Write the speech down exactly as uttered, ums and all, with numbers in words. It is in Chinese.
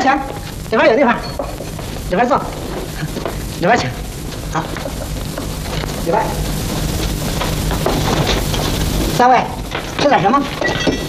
请，这边有地方，这边坐，这边请，好，这边。三位，吃点什么？